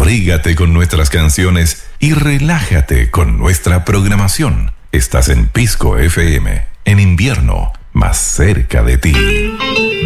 Abrígate con nuestras canciones y relájate con nuestra programación. Estás en Pisco FM, en invierno, más cerca de ti.